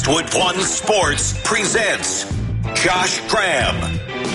Westwood One Sports presents Josh Graham.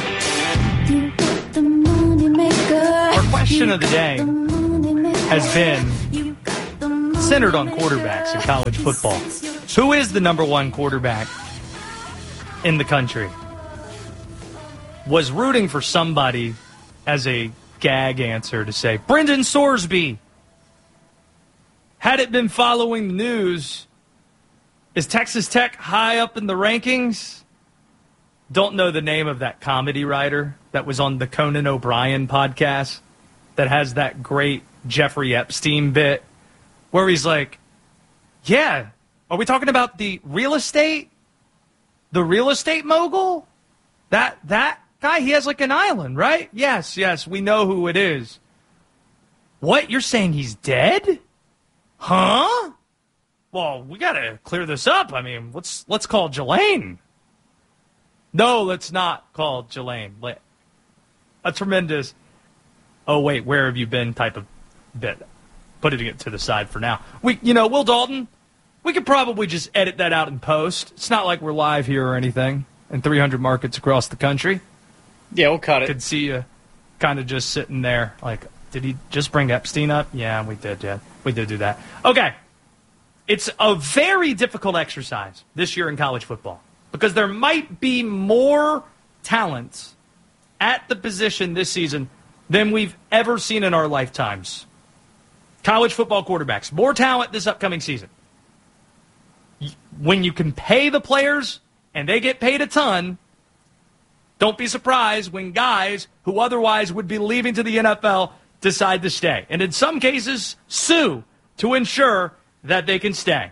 Our question of the day has been centered on quarterbacks in college football. Who is the number one quarterback in the country? Was rooting for somebody as a gag answer to say, Brendan Sorsby. Had it been following the news, is Texas Tech high up in the rankings? Don't know the name of that comedy writer that was on the Conan O'Brien podcast that has that great Jeffrey Epstein bit where he's like, yeah, are we talking about the real estate? The real estate mogul? That guy, he has like an island, right? Yes, we know who it is. What, you're saying he's dead? Huh? Well, we got to clear this up. I mean, let's call Jelaine. No, let's not call Jelaine. A tremendous, oh, wait, where have you been type of bit. Putting it to the side for now. Will Dalton, we could probably just edit that out in post. It's not like we're live here or anything in 300 markets across the country. Yeah, we'll cut it. Could see you kind of just sitting there like, did he just bring Epstein up? Yeah, we did, We did do that. Okay. It's a very difficult exercise this year in college football because there might be more talent at the position this season than we've ever seen in our lifetimes. College football quarterbacks, more talent this upcoming season. When you can pay the players and they get paid a ton, don't be surprised when guys who otherwise would be leaving to the NFL decide to stay. And in some cases, sue to ensure that they can stay.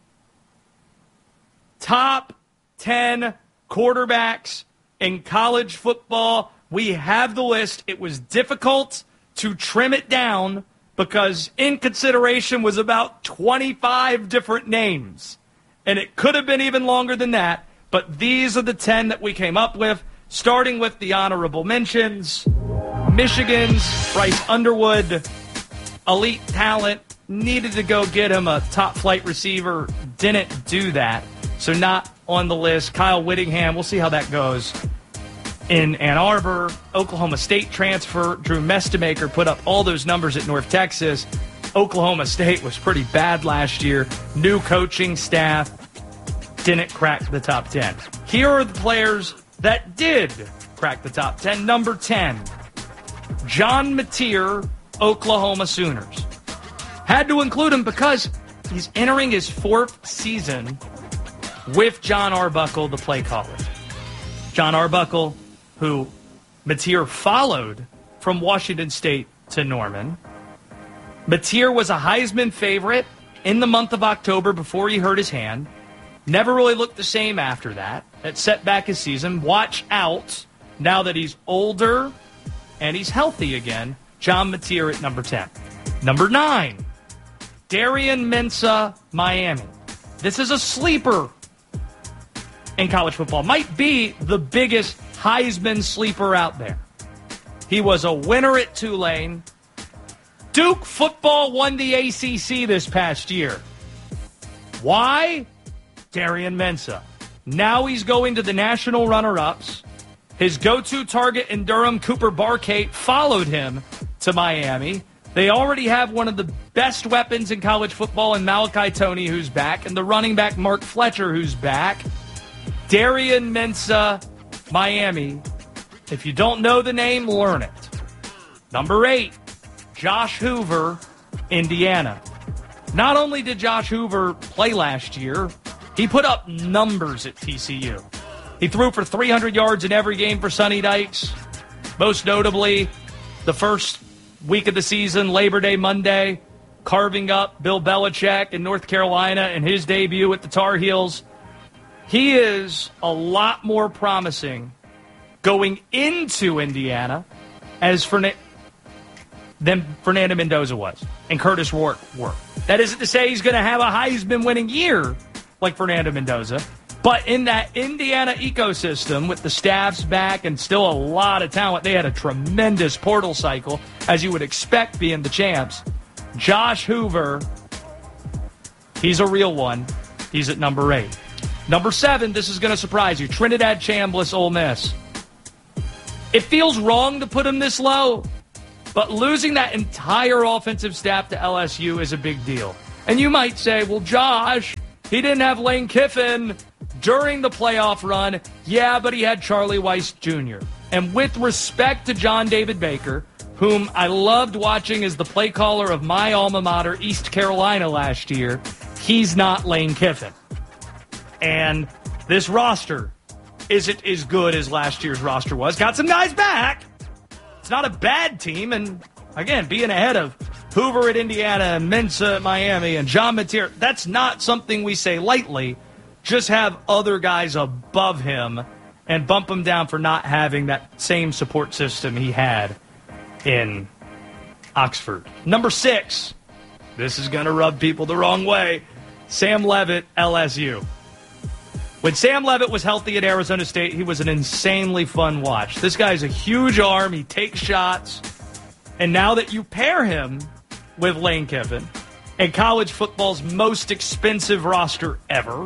Top 10 quarterbacks in college football. We have the list. It was difficult to trim it down because in consideration was about 25 different names. And it could have been even longer than that, but these are the 10 that we came up with, starting with the honorable mentions. Michigan's Bryce Underwood, elite talent, needed to go get him a top-flight receiver, didn't do that, so not on the list. Kyle Whittingham, we'll see how that goes. In Ann Arbor, Oklahoma State transfer, Drew Mestemaker put up all those numbers at North Texas. Oklahoma State was pretty bad last year. New coaching staff didn't crack the top 10. Here are the players that did crack the top 10. Number 10, John Mateer, Oklahoma Sooners. Had to include him because he's entering his fourth season with John Arbuckle, the play caller. John Arbuckle, who Mateer followed from Washington State to Norman. Mateer was a Heisman favorite in the month of October before he hurt his hand. Never really looked the same after that. That set back his season. Watch out now that he's older and he's healthy again. John Mateer at number 10. Number 9, Darian Mensah, Miami. This is a sleeper in college football. Might be the biggest Heisman sleeper out there. He was a winner at Tulane. Duke football won the ACC this past year. Why? Darian Mensah. Now he's going to the national runner-ups. His go-to target in Durham, Cooper Barkate, followed him to Miami. They already have one of the best weapons in college football in Malachi Toney, who's back, and the running back Mark Fletcher, who's back. Darian Mensah, Miami. If you don't know the name, learn it. Number 8, Josh Hoover, Indiana. Not only did Josh Hoover play last year, he put up numbers at TCU. He threw for 300 yards in every game for Sonny Dykes. Most notably, the first week of the season, Labor Day Monday, carving up Bill Belichick in North Carolina in his debut with the Tar Heels. He is a lot more promising going into Indiana than Fernando Mendoza was and Curtis Rourke were. That isn't to say he's going to have a Heisman-winning year like Fernando Mendoza, but in that Indiana ecosystem with the staffs back and still a lot of talent, they had a tremendous portal cycle, as you would expect being the champs. Josh Hoover, he's a real one. He's at number 8. Number 7, this is going to surprise you. Trinidad Chambliss, Ole Miss. It feels wrong to put him this low, but losing that entire offensive staff to LSU is a big deal. And you might say, well, Josh, he didn't have Lane Kiffin during the playoff run. Yeah, but he had Charlie Weiss Jr. And with respect to John David Baker, whom I loved watching as the play caller of my alma mater, East Carolina, last year, he's not Lane Kiffin. And this roster isn't as good as last year's roster was. Got some guys back. It's not a bad team. And, again, being ahead of Hoover at Indiana and Mensah at Miami and John Mateer, that's not something we say lightly. Just have other guys above him and bump him down for not having that same support system he had in Oxford. Number 6, this is going to rub people the wrong way, Sam Leavitt, LSU. When Sam Leavitt was healthy at Arizona State, he was an insanely fun watch. This guy's a huge arm. He takes shots. And now that you pair him with Lane Kiffin and college football's most expensive roster ever,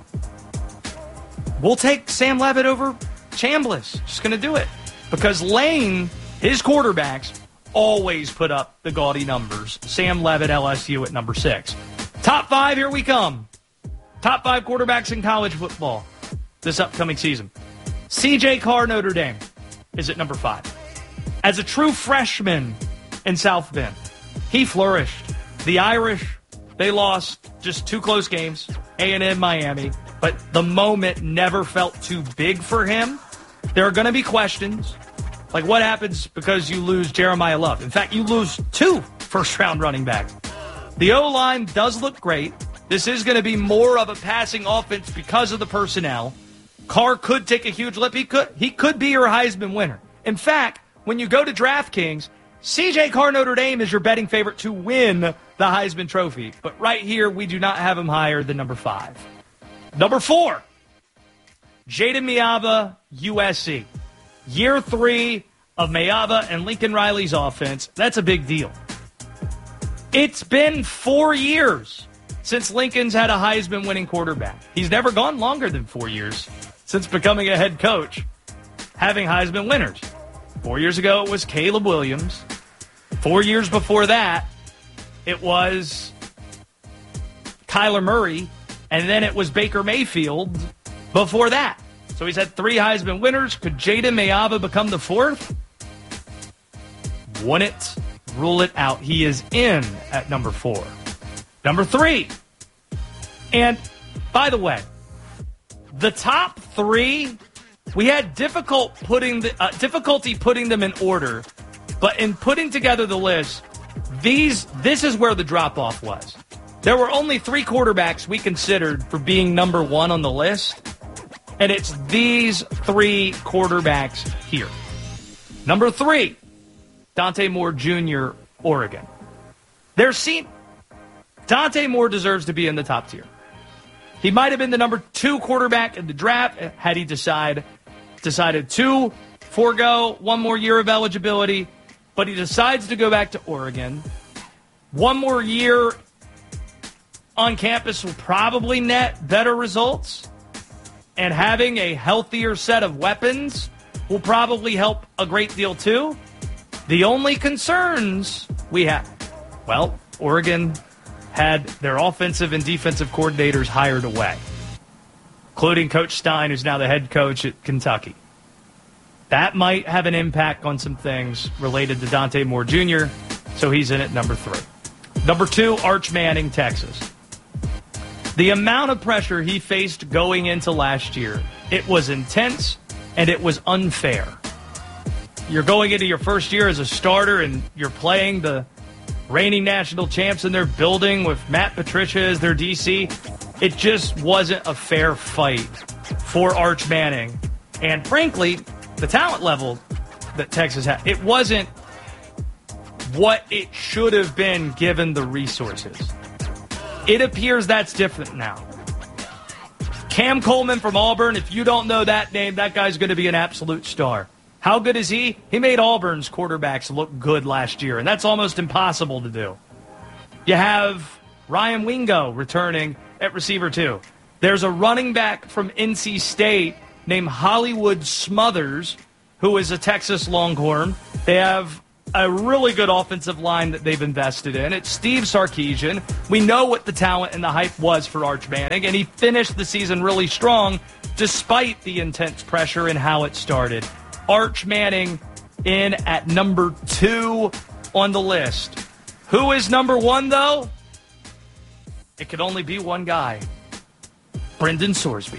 we'll take Sam Leavitt over Chambliss. Just going to do it. Because Lane, his quarterbacks, always put up the gaudy numbers. Sam Leavitt, LSU at number 6. Top 5, here we come. Top 5 quarterbacks in college football this upcoming season. C.J. Carr, Notre Dame, is at number 5. As a true freshman in South Bend, he flourished. The Irish, they lost just 2 close games, A&M, Miami, but the moment never felt too big for him. There are going to be questions, like what happens because you lose Jeremiah Love. In fact, you lose 2 first-round running backs. The O-line does look great. This is going to be more of a passing offense because of the personnel. Carr could take a huge leap. He could be your Heisman winner. In fact, when you go to DraftKings, C.J. Carr, Notre Dame is your betting favorite to win the Heisman Trophy. But right here, we do not have him higher than number 5. Number 4, Jaden Miava, USC. Year 3 of Miava and Lincoln Riley's offense. That's a big deal. It's been 4 years since Lincoln's had a Heisman-winning quarterback. He's never gone longer than 4 years since becoming a head coach, having Heisman winners. 4 years ago, it was Caleb Williams. 4 years before that, it was Kyler Murray, and then it was Baker Mayfield before that. So he's had 3 Heisman winners. Could Jaden Miava become the 4th? Wouldn't rule it out. He is in at number 4. Number 3. And, by the way, the top 3, we had difficulty putting them in order, but in putting together the list, this is where the drop-off was. There were only 3 quarterbacks we considered for being number 1 on the list, and it's these 3 quarterbacks here. Number 3, Dante Moore Jr., Oregon. Dante Moore deserves to be in the top tier. He might have been the number 2 quarterback in the draft had he decided to forego 1 more year of eligibility, but he decides to go back to Oregon. 1 more year on campus will probably net better results, and having a healthier set of weapons will probably help a great deal too. The only concerns we have, well, Oregon had their offensive and defensive coordinators hired away, including Coach Stein, who's now the head coach at Kentucky. That might have an impact on some things related to Dante Moore Jr., so he's in at number 3. Number 2, Arch Manning, Texas. The amount of pressure he faced going into last year, it was intense and it was unfair. You're going into your first year as a starter and you're playing the reigning national champs in their building with Matt Patricia as their DC. It just wasn't a fair fight for Arch Manning. And frankly, the talent level that Texas had, it wasn't what it should have been given the resources. It appears that's different now. Cam Coleman from Auburn, if you don't know that name, that guy's going to be an absolute star. How good is he? He made Auburn's quarterbacks look good last year, and that's almost impossible to do. You have Ryan Wingo returning at receiver 2. There's a running back from NC State named Hollywood Smothers, who is a Texas Longhorn. They have a really good offensive line that they've invested in. It's Steve Sarkisian. We know what the talent and the hype was for Arch Manning, and he finished the season really strong despite the intense pressure and how it started. Arch Manning in at number 2 on the list. Who is number 1, though? It could only be one guy. Brendan Sorsby.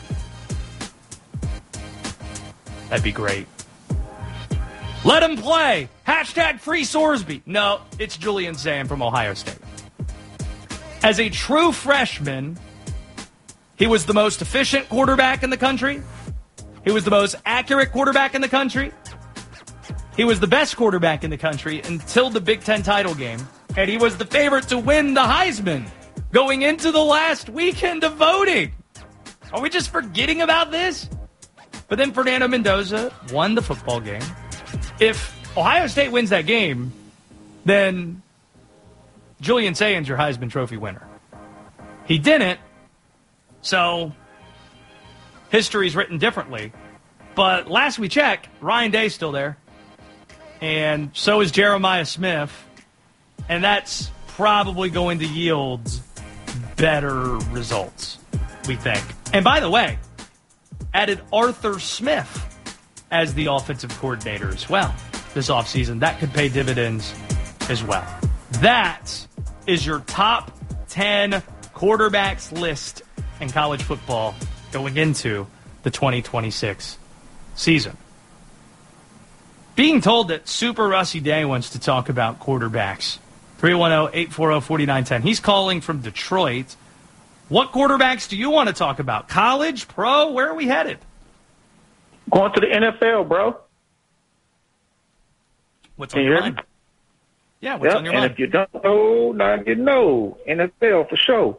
That'd be great. Let him play. Hashtag free Sorsby. No, it's Julian Sayin from Ohio State. As a true freshman, he was the most efficient quarterback in the country. He was the most accurate quarterback in the country. He was the best quarterback in the country until the Big Ten title game. And he was the favorite to win the Heisman going into the last weekend of voting. Are we just forgetting about this? But then Fernando Mendoza won the football game. If Ohio State wins that game, then Julian Sayin's your Heisman Trophy winner. He didn't, so history's written differently. But last we checked, Ryan Day's still there. And so is Jeremiah Smith. And that's probably going to yield better results, we think. And by the way, added Arthur Smith as the offensive coordinator as well this offseason. That could pay dividends as well. That is your top 10 quarterbacks list in college football going into the 2026 season. Being told that Super Rusty Day wants to talk about quarterbacks. 310-840-4910. He's calling from Detroit. What quarterbacks do you want to talk about? College, pro, where are we headed? Going to the NFL, bro. What's on your mind? Yeah, what's on your mind? And if you don't know, now you know. NFL for sure.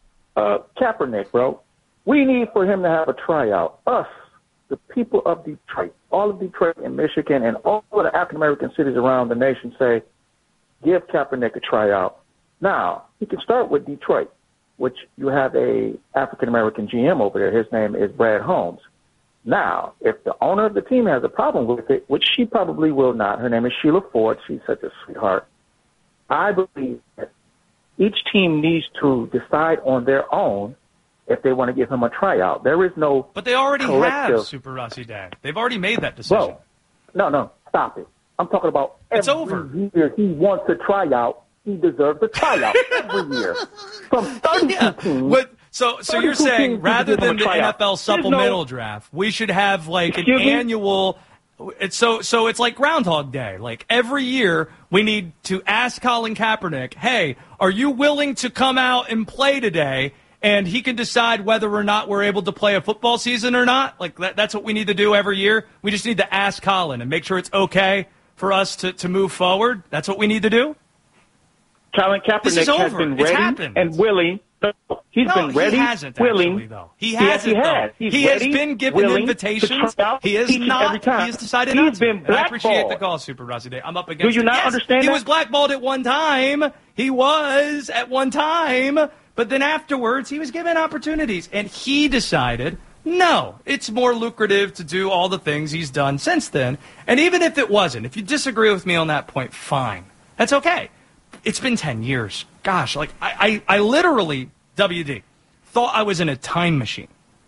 Kaepernick, bro. We need for him to have a tryout. Us, the people of Detroit, all of Detroit and Michigan and all of the African-American cities around the nation say, give Kaepernick a tryout. Now, he can start with Detroit, which you have a African-American GM over there. His name is Brad Holmes. Now, if the owner of the team has a problem with it, which she probably will not, her name is Sheila Ford. She's such a sweetheart. I believe that each team needs to decide on their own if they want to give him a tryout. There is no But they already collective. have Super Rusty Day. They've already made that decision. Bro, no, stop it. I'm talking about It's every over. year he wants a tryout. He deserves a tryout every year. From 32 teams. So you're saying rather than the NFL supplemental draft, we should have like an annual. So it's like Groundhog Day. Like every year, we need to ask Colin Kaepernick, "Hey, are you willing to come out and play today?" And he can decide whether or not we're able to play a football season or not. Like that's what we need to do every year. We just need to ask Colin and make sure it's okay for us to move forward. That's what we need to do. Colin Kaepernick has been ready and willing. He's been ready, he hasn't willing. Actually, though. He hasn't. Yes, he has been given invitations. He has not. He has decided not to. And I appreciate the call, Super Rusty Day. I'm up against it. Do you not understand He that? was blackballed at one time. He was at one time. But then afterwards, he was given opportunities. And he decided, no, it's more lucrative to do all the things he's done since then. And even if it wasn't, if you disagree with me on that point, fine. That's okay. It's been 10 years. Gosh, like I literally, WD, thought I was in a time machine.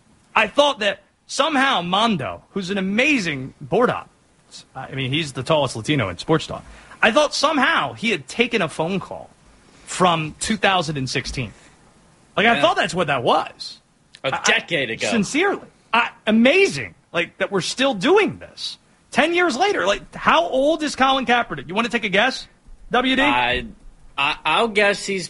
I thought that somehow Mondo, who's an amazing board op, I mean, he's the tallest Latino in sports talk. I thought somehow he had taken a phone call from 2016. Like, I thought that's what that was. A decade ago. Sincerely. Amazing, like, that we're still doing this. 10 years later, like, how old is Colin Kaepernick? You want to take a guess, WD? I'll guess he's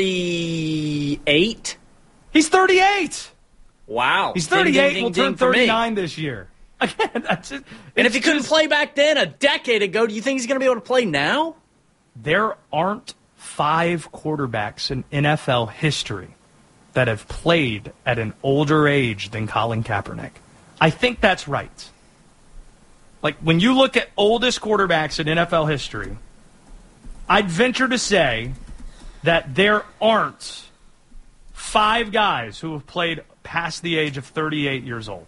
38. He's 38. Wow. He's 38. Ding, Will ding, turn ding for 39 this year. Again, that's it. And if he couldn't play back then a decade ago, do you think he's going to be able to play now? There aren't 5 quarterbacks in NFL history that have played at an older age than Colin Kaepernick. I think that's right. Like, when you look at oldest quarterbacks in NFL history, I'd venture to say that there aren't 5 guys who have played past the age of 38 years old.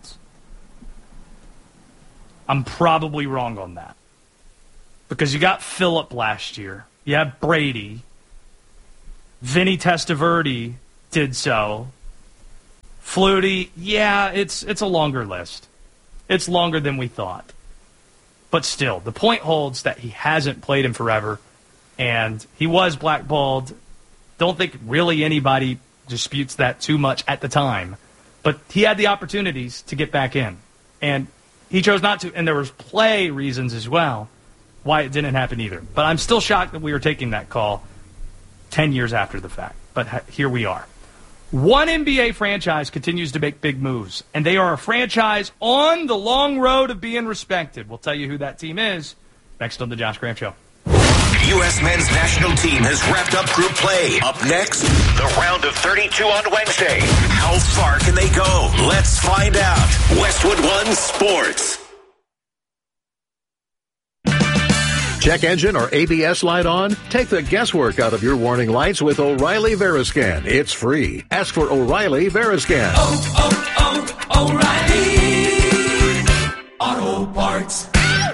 I'm probably wrong on that. Because you got Phillip last year. You have Brady. Vinny Testaverde did so. Flutie, yeah, it's a longer list. It's longer than we thought. But still, the point holds that he hasn't played in forever, and he was blackballed. Don't think really anybody disputes that too much at the time. But he had the opportunities to get back in, and he chose not to, and there was play reasons as well why it didn't happen either. But I'm still shocked that we were taking that call 10 years after the fact. But here we are. One NBA franchise continues to make big moves, and they are a franchise on the long road of being respected. We'll tell you who that team is next on The Josh Graham Show. U.S. men's national team has wrapped up group play. Up next, the round of 32 on Wednesday. How far can they go? Let's find out. Westwood One Sports. Check engine or ABS light on? Take the guesswork out of your warning lights with O'Reilly Veriscan. It's free. Ask for O'Reilly Veriscan. O'Reilly Auto Parts.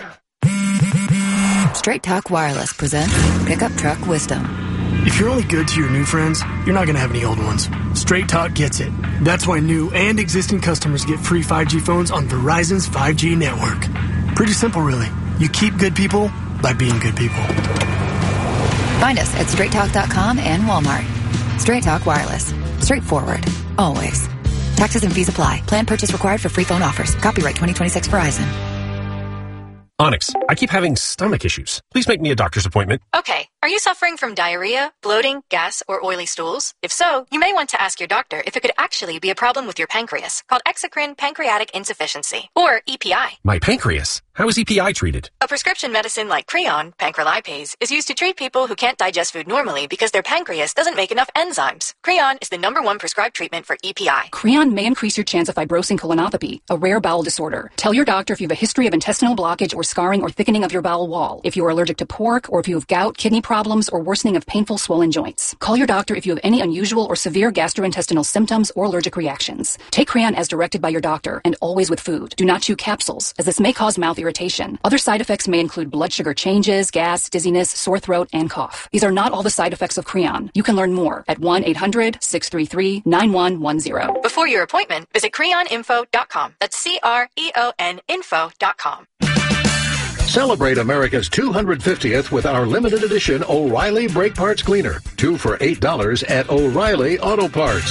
Straight Talk Wireless presents Pickup Truck Wisdom. If you're only good to your new friends, you're not going to have any old ones. Straight Talk gets it. That's why new and existing customers get free 5G phones on Verizon's 5G network. Pretty simple, really. You keep good people by being good people. Find us at straighttalk.com and Walmart. Straight Talk Wireless. Straightforward. Always. Taxes and fees apply. Plan purchase required for free phone offers. Copyright 2026 Verizon. Onyx, I keep having stomach issues. Please make me a doctor's appointment. Okay. Are you suffering from diarrhea, bloating, gas, or oily stools? If so, you may want to ask your doctor if it could actually be a problem with your pancreas, called exocrine pancreatic insufficiency, or EPI. My pancreas? How is EPI treated? A prescription medicine like Creon, pancrelipase, is used to treat people who can't digest food normally because their pancreas doesn't make enough enzymes. Creon is the #1 prescribed treatment for EPI. Creon may increase your chance of fibrosing colonopathy, a rare bowel disorder. Tell your doctor if you have a history of intestinal blockage or scarring or thickening of your bowel wall, if you are allergic to pork, or if you have gout, kidney problems, or worsening of painful swollen joints. Call your doctor if you have any unusual or severe gastrointestinal symptoms or allergic reactions. Take Creon as directed by your doctor, and always with food. Do not chew capsules, as this may cause mouth irritation. Other side effects may include blood sugar changes, gas, dizziness, sore throat, and cough. These are not all the side effects of Creon. You can learn more at 1-800-633-9110. Before your appointment, visit creoninfo.com. That's CREON info.com. Celebrate America's 250th with our limited edition O'Reilly Brake Parts Cleaner. 2 for $8 at O'Reilly Auto Parts.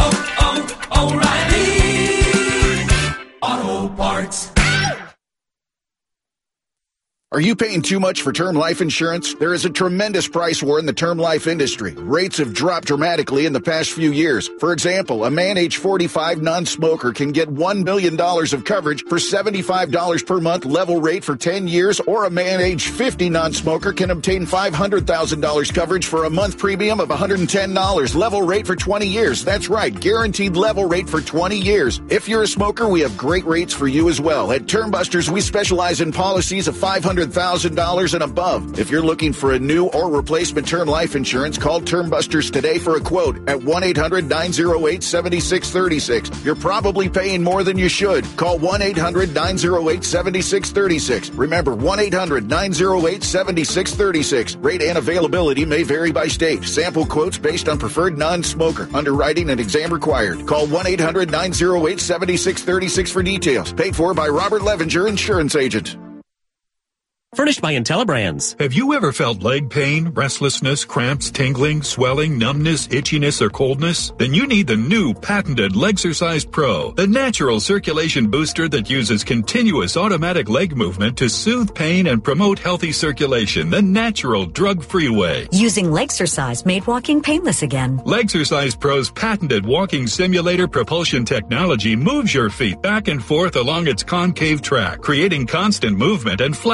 O'Reilly Auto Parts. Are you paying too much for term life insurance? There is a tremendous price war in the term life industry. Rates have dropped dramatically in the past few years. For example, a man age 45 non-smoker can get $1 million of coverage for $75 per month level rate for 10 years, or a man age 50 non-smoker can obtain $500,000 coverage for a month premium of $110 level rate for 20 years. That's right, guaranteed level rate for 20 years. If you're a smoker, we have great rates for you as well. At Term Busters, we specialize in policies of $500,000 and above. If you're looking for a new or replacement term life insurance, call Term Busters today for a quote at 1-800-908-7636. You're probably paying more than you should. Call 1-800-908-7636. Remember, 1-800-908-7636. Rate and availability may vary by state. Sample quotes based on preferred non-smoker. Underwriting and exam required. Call 1-800-908-7636 for details. Paid for by Robert Levenger, Insurance Agent. Furnished by IntelliBrands. Have you ever felt leg pain, restlessness, cramps, tingling, swelling, numbness, itchiness, or coldness? Then you need the new patented Legsercise Pro, the natural circulation booster that uses continuous automatic leg movement to soothe pain and promote healthy circulation the natural, drug-free way. Using Legsercise made walking painless again. Legsercise Pro's patented walking simulator propulsion technology moves your feet back and forth along its concave track, creating constant movement and flex at both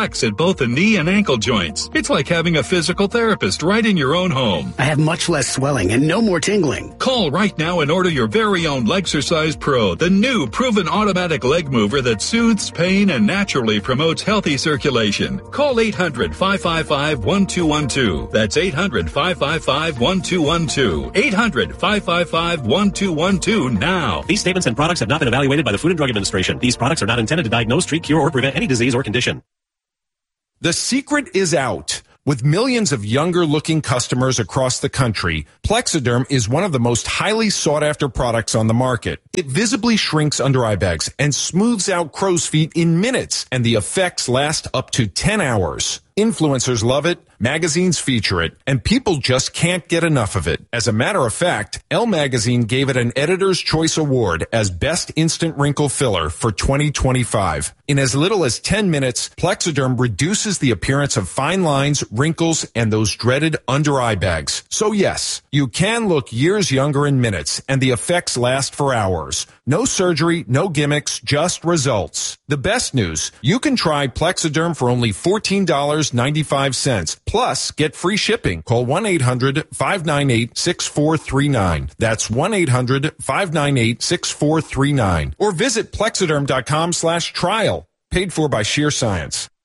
both the knee and ankle joints. It's like having a physical therapist right in your own home. I have much less swelling and no more tingling. Call right now and order your very own Legsercise Pro, the new proven automatic leg mover that soothes pain and naturally promotes healthy circulation. Call 800-555-1212. That's 800-555-1212. 800-555-1212 now. These statements and products have not been evaluated by the Food and Drug Administration. These products are not intended to diagnose, treat, cure, or prevent any disease or condition. The secret is out. With millions of younger-looking customers across the country, Plexiderm is one of the most highly sought-after products on the market. It visibly shrinks under-eye bags and smooths out crow's feet in minutes, and the effects last up to 10 hours. Influencers love it, magazines feature it, and people just can't get enough of it. As a matter of fact, Elle Magazine gave it an Editor's Choice Award as Best Instant Wrinkle Filler for 2025. In as little as 10 minutes, Plexiderm reduces the appearance of fine lines, wrinkles, and those dreaded under-eye bags. So yes, you can look years younger in minutes, and the effects last for hours. No surgery, no gimmicks, just results. The best news, you can try Plexiderm for only $14.95. Plus, get free shipping. Call 1-800-598-6439. That's 1-800-598-6439. Or visit Plexiderm.com/trial. Paid for by Sheer Science.